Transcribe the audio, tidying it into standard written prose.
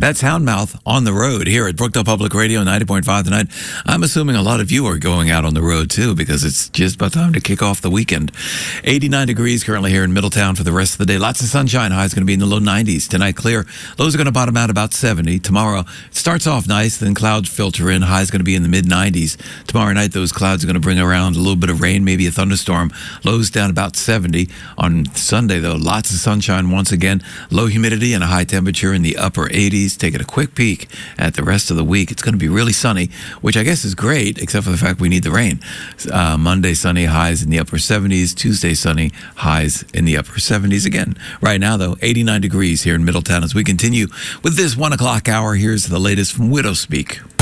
That's Houndmouth on the road here at Brookdale Public Radio 90.5 tonight. I'm assuming a lot of you are going out on the road too because it's just about time to kick off the weekend. 89 degrees currently here in Middletown for the rest of the day. Lots of sunshine. High's going to be in the low 90s. Tonight clear. Lows are going to bottom out about 70. Tomorrow it starts off nice, then clouds filter in. High's going to be in the mid 90s. Tomorrow night those clouds are going to bring around a little bit of rain, maybe a thunderstorm. Lows down about 70. On Sunday though, lots of sunshine once again. Low humidity and a high temperature in the upper 80s. Taking a quick peek at the rest of the week. It's going to be really sunny, which I guess is great, except for the fact we need the rain. Monday, sunny, highs in the upper 70s. Tuesday, sunny, highs in the upper 70s again. Right now, though, 89 degrees here in Middletown. As we continue with this 1 o'clock hour, here's the latest from Widow Speak.